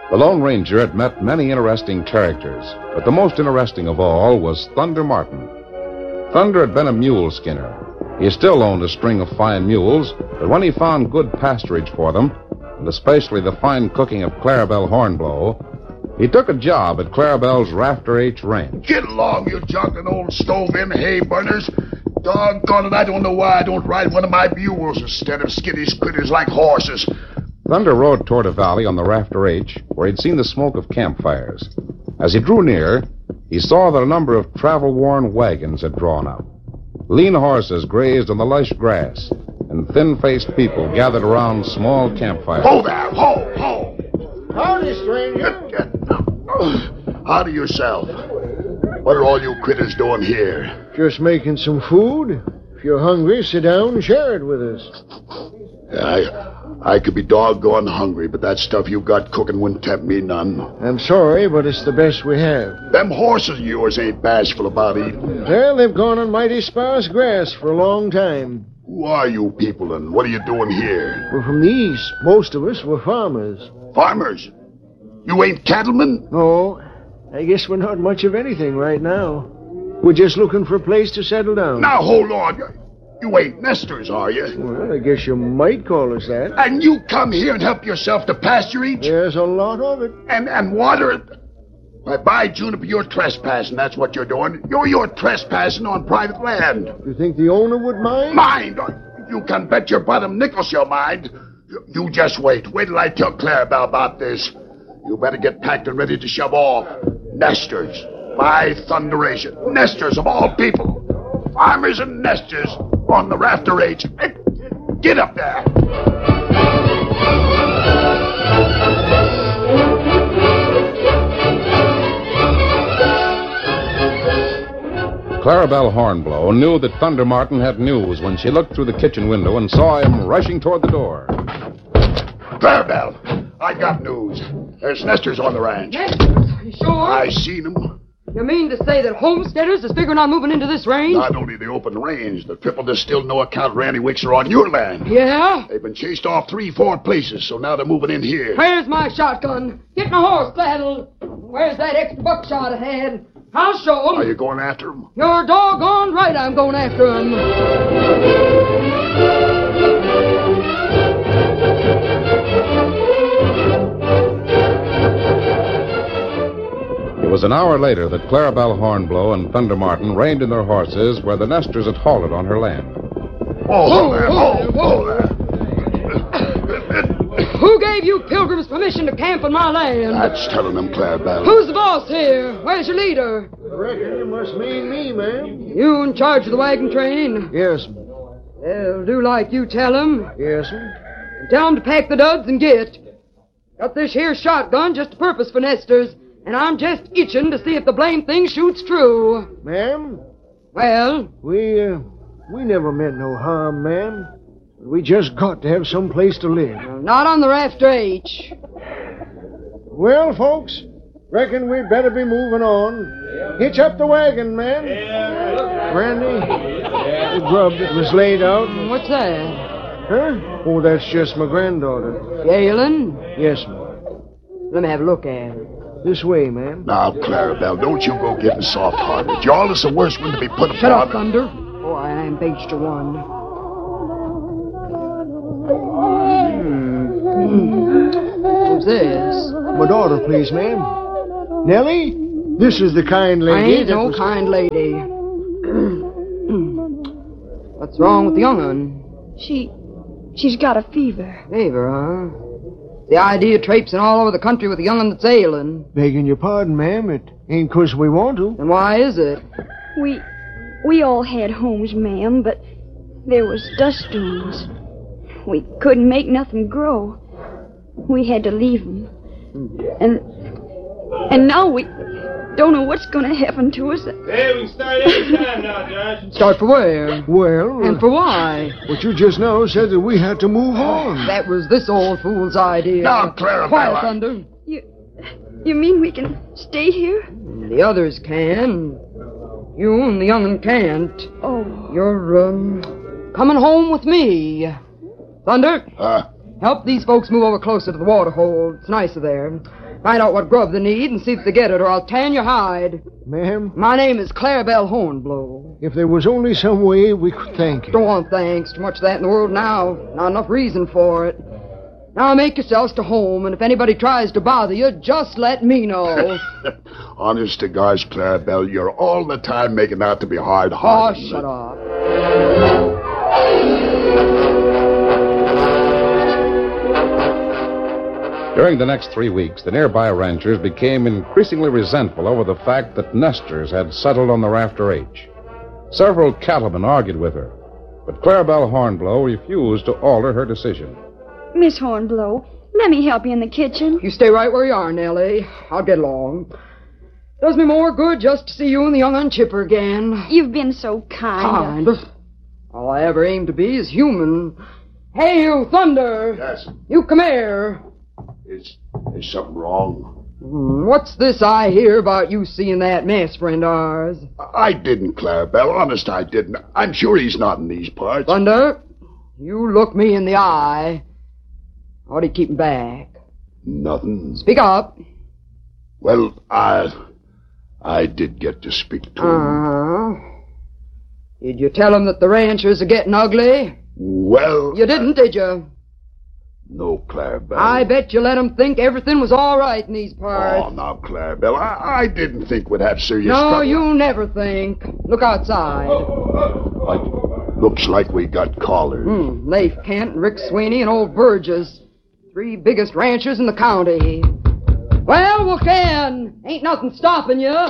The Lone Ranger had met many interesting characters, but the most interesting of all was Thunder Martin. Thunder had been a mule skinner. He still owned a string of fine mules, but when he found good pasturage for them, and especially the fine cooking of Clarabelle Hornblow, he took a job at Clarabelle's Rafter H Ranch. Get along, you jumping old stove-in hay burners. Doggone it, I don't know why I don't ride one of my mules instead of skittish critters like horses. Thunder rode toward a valley on the Rafter H, where he'd seen the smoke of campfires. As he drew near, he saw that a number of travel-worn wagons had drawn up. Lean horses grazed on the lush grass, and thin-faced people gathered around small campfires. Ho there, ho! Howdy, stranger. Howdy yourself. What are all you critters doing here? Just making some food. If you're hungry, sit down and share it with us. I could be doggone hungry, but that stuff you got cooking wouldn't tempt me none. I'm sorry, but it's the best we have. Them horses of yours ain't bashful about eating. Well, they've gone on mighty sparse grass for a long time. Who are you people, and what are you doing here? We're from the east. Most of us were farmers. Farmers? You ain't cattlemen? No, I guess we're not much of anything right now. We're just looking for a place to settle down. Now, hold on. You ain't nesters, are you? Well, I guess you might call us that. And you come here and help yourself to pasturage? There's a lot of it. And water it? Why, by Juniper, you're trespassing. That's what you're doing. You're trespassing on private land. You think the owner would mind? Mind? You can bet your bottom nickel she'll mind. You just wait. Wait till I tell Clarabelle about this. You better get packed and ready to shove off. Nesters. By thunderation. Nesters of all people. Farmers and nesters on the Rafter H. Get up there. Clarabelle Hornblow knew that Thunder Martin had news when she looked through the kitchen window and saw him rushing toward the door. Clarabelle, I got news. There's nesters on the ranch. Nesters? You sure? I seen them. You mean to say that homesteaders is figuring on moving into this range? Not only the open range, the triple distilled no account Randy Wicks are on your land. Yeah? They've been chased off 3-4 places, so now they're moving in here. Where's my shotgun? Get my horse saddled. Where's that extra buckshot I had? I'll show 'em. Are you going after them? You're doggone right I'm going after 'em. It was an hour later that Clarabelle Hornblow and Thunder Martin reined in their horses where the nesters had halted on her land. Oh, there. Oh, there. Who gave you pilgrims permission to camp on my land? That's telling them, Clarabelle. Who's the boss here? Where's your leader? I reckon you must mean me, ma'am. You in charge of the wagon train? Yes, ma'am. Well, do like you tell 'em. Yes, ma'am. Tell 'em to pack the duds and get. Got this here shotgun just a purpose for nesters, and I'm just itching to see if the blame thing shoots true. Ma'am, Well, we never meant no harm, ma'am. We just got to have some place to live. not on the Rafter H. Well, folks, reckon we'd better be moving on. Hitch up the wagon, man. Randy, the grub that was laid out. What's that? Huh? Oh, that's just my granddaughter. Galen? Yes, ma'am. Let me have a look at her. This way, ma'am. Now, Clarabelle, don't you go getting soft-hearted. Y'all is the worst one to be put upon. Shut up, Thunder. Oh, I engaged to one. Who's this? My daughter, please, ma'am. Nellie, this is the kind lady. I ain't that no was- kind lady. What's wrong with the young'un? She's got a fever. Fever, huh? The idea of traipsing all over the country with a young'un that's ailing. Begging your pardon, ma'am. It ain't 'cause we want to. And why is it? We all had homes, ma'am, but there was dust storms. We couldn't make nothing grow. We had to leave 'em. And now we don't know what's going to happen to us. Hey, we can start any time now, Josh. Start for where? Well, And for why? what you just now said that we had to move on. That was this old fool's idea. Now, Clarabelle, Quiet, Thunder. You mean we can stay here? The others can. You and the young'un can't. Oh. You're, coming home with me. Thunder, Help these folks move over closer to the water hole. It's nicer there. Find out what grub they need and see if they get it, or I'll tan your hide. Ma'am, My name is Clarabelle Hornblow. if there was only some way we could thank you. Don't want thanks. Too much of that in the world now. Not enough reason for it. Now make yourselves to home, and if anybody tries to bother you, just let me know. Honest to gosh, Clarabelle, you're all the time making out to be Oh, hard-hearted. shut up. During the next 3 weeks, the nearby ranchers became increasingly resentful over the fact that Nesters had settled on the Rafter H. Several cattlemen argued with her, but Clarabelle Hornblow refused to alter her decision. Miss Hornblow, let me help you in the kitchen. You stay right where you are, Nellie. I'll get along. Does me more good just to see you and the young un Chipper again. You've been so kind. All I ever aim to be is human. Hey, you, Thunder. Yes. You come here. Is something wrong? What's this I hear about you seeing that mess friend of ours? I didn't, Clarabelle. Honest, I didn't. I'm sure he's not in these parts. Thunder, you look me in the eye. How'd he keep him back? Nothing. Speak up. Well, I did get to speak to him. Did you tell him that the ranchers are getting ugly? Well... You didn't, did you? No, Clarabelle. I bet you let him think everything was all right in these parts. Oh, now, Clarabelle, I didn't think we'd have serious No, trouble. you never think. Look outside. Looks like we got callers. Leif Kent, Rick Sweeney, and old Burgess. 3 biggest ranchers in the county. Well, Ken, ain't nothing stopping you.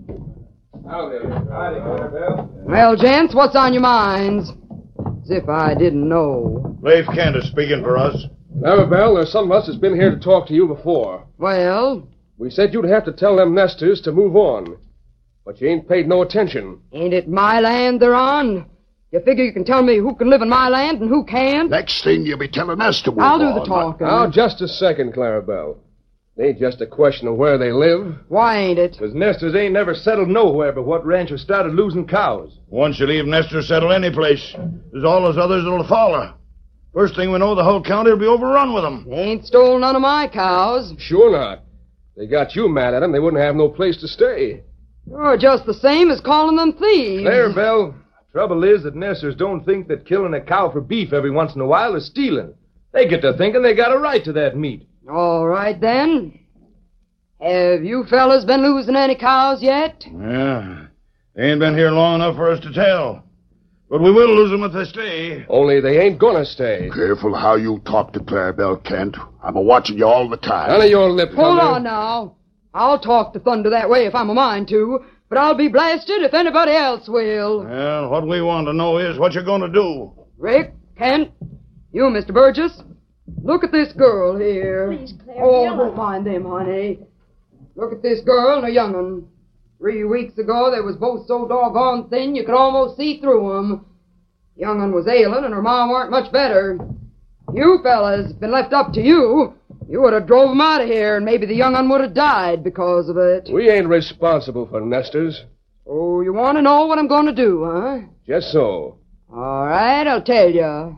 Well, gents, what's on your minds? As if I didn't know. Leif Kent is speaking for us. Clarabelle, there's some of us that's been here to talk to you before. Well, We said you'd have to tell them Nesters to move on. But you ain't paid no attention. ain't it my land they're on? You figure you can tell me who can live in my land and who can't? Next thing you'll be telling us to move I'll do on. the talking. Now, just a second, Clarabelle. It ain't just a question of where they live. Why ain't it? Because Nesters ain't never settled nowhere but what rancher started losing cows. Once you leave Nestor settle any place, there's all those others that'll follow. First thing we know, the whole county will be overrun with them. They ain't stole none of my cows. Sure not. They got you mad at them, they wouldn't have no place to stay. You're just the same as calling them thieves. Clarabelle, trouble is that Nesters don't think that killing a cow for beef every once in a while is stealing. They get to thinking they got a right to that meat. All right, then. Have you fellas been losing any cows yet? Yeah, they ain't been here long enough for us to tell. But we will lose them if they stay. Only they ain't gonna stay. Careful how you talk to Clarabelle, Kent. I'm a-watching you all the time. None of your lip, Hold Thunder. on now. I'll talk to Thunder that way if I'm a mind to, but I'll be blasted if anybody else will. Well, what we want to know is what you're going to do. Rick, Kent, you, Mr. Burgess, look at this girl here. Please, Claire, Oh, Bill. don't mind them, honey. Look at this girl and a young'un. 3 weeks ago, they was both so doggone thin you could almost see through 'em. Young'un was ailing and her mom weren't much better. You fellas, been left up to you, you would have drove 'em out of here and maybe the young'un would have died because of it. We ain't responsible for Nesters. Oh, you want to know what I'm going to do, huh? Just so. All right, I'll tell you.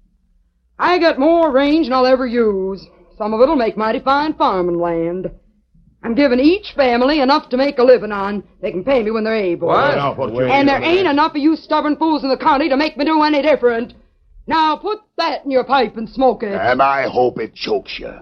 I got more range than I'll ever use. Some of it'll make mighty fine farming land. I'm giving each family enough to make a living on. They can pay me when they're able. Now, what you And there ain't enough of you stubborn fools in the county to make me do any different. Now put that in your pipe and smoke it. And I hope it chokes you.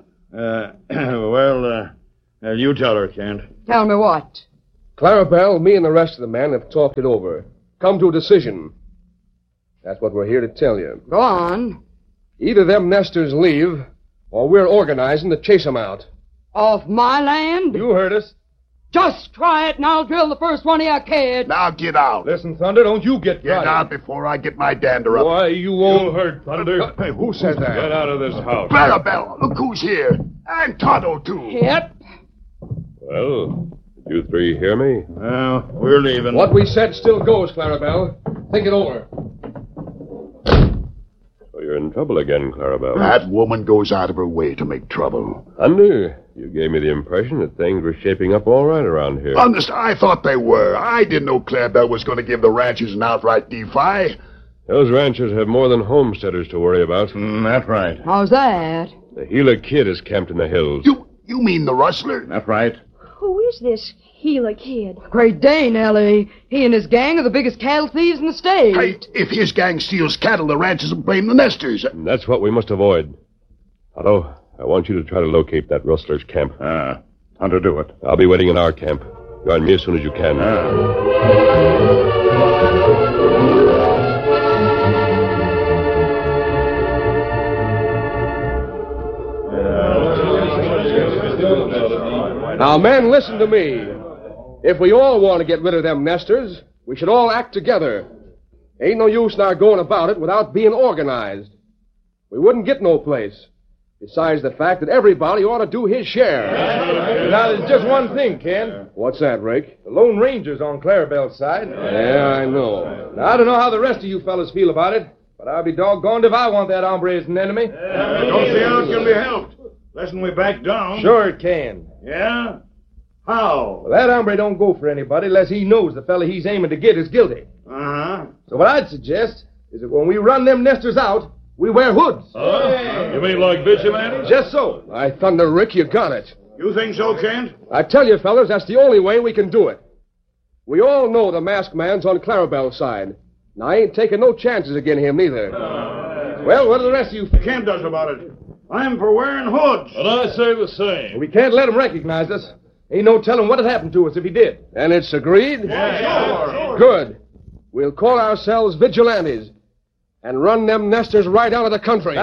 Well, you tell her, Kent. Tell me what? Clarabelle, me and the rest of the men have talked it over. Come to a decision. That's what we're here to tell you. Go on. Either them Nesters leave, or we're organizing to chase them out. Off my land? You heard us. Just try it and I'll drill the first one of you kid. Now get out. Listen, Thunder, don't you get Get frightened. out before I get my dander up. Why, you won't hurt, Thunder. Hey, who said that? Get out of this house. Clarabelle, look who's here. And Tonto, too. Yep. Well, did you 3 hear me? Well, we're leaving. What we said still goes, Clarabelle. Think it over. So you're in trouble again, Clarabelle. That woman goes out of her way to make trouble. Thunder, you gave me the impression that things were shaping up all right around here. Honest, I thought they were. I didn't know Clarabelle was going to give the ranchers an outright defy. Those ranchers have more than homesteaders to worry about. That's right. How's that? The Gila Kid is camped in the hills. You mean the rustler? That's right. Who is this Gila Kid? Great Dane, Ellie. He and his gang are the biggest cattle thieves in the state. Hey, if his gang steals cattle, the ranchers will blame the nesters. And that's what we must avoid. Otto, I want you to try to locate that rustler's camp. Hunter, do it. I'll be waiting in our camp. Join me as soon as you can. Now, men, listen to me. If we all want to get rid of them nesters, we should all act together. Ain't no use in our going about it without being organized. We wouldn't get no place. Besides the fact that everybody ought to do his share. Now, there's just one thing, Ken. What's that, Rick? The Lone Ranger's on Clarabelle's side. Yeah, I know. Now, I don't know how the rest of you fellas feel about it, but I'll be doggoned if I want that hombre as an enemy. Don't see how it can be helped. Less'n we back down. Sure it can. Yeah? How? Well, that hombre don't go for anybody unless he knows the fella he's aiming to get is guilty. Uh-huh. So what I'd suggest is that when we run them nesters out, we wear hoods. You mean like vigilantes? Just so. I thunder, Rick, you got it. You think so, Kent? I tell you, fellas, that's the only way we can do it. We all know the masked man's on Clarabelle's side. And I ain't taking no chances again him, neither. Well, what do the rest of you... Kent does about it. I'm for wearing hoods. And I say the same. We can't let him recognize us. Ain't no telling what'd happen to us if he did. And it's agreed? Yeah, sure. Good. We'll call ourselves vigilantes and run them nesters right out of the country.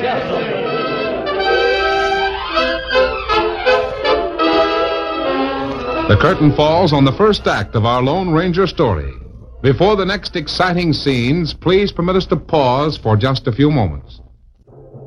The curtain falls on the first act of our Lone Ranger story. Before the next exciting scenes, please permit us to pause for just a few moments.